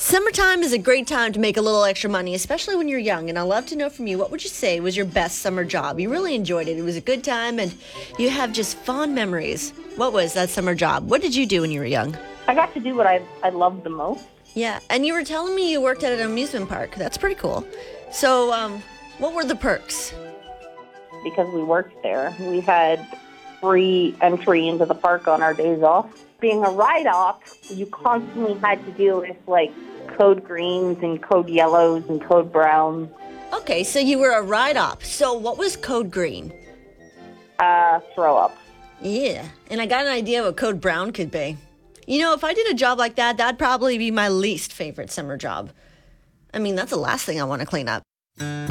Summertime is a great time to make a little extra money, especially when you're young. And I'd love to know from you, what would you say was your best summer job? You really enjoyed it. It was a good time and you have just fond memories. What was that summer job? What did you do when you were young? I got to do what I loved the most. Yeah, and you were telling me you worked at an amusement park. That's pretty cool. So, what were the perks? Because we worked there. We had free entry into the park on our days off. Being a ride-off, you constantly had to deal with, code greens and code yellows and code browns. Okay, so you were a ride-op. So what was code green? Throw up. Yeah, and I got an idea what code brown could be. You know, if I did a job like that, that'd probably be my least favorite summer job. I mean, that's the last thing I want to clean up.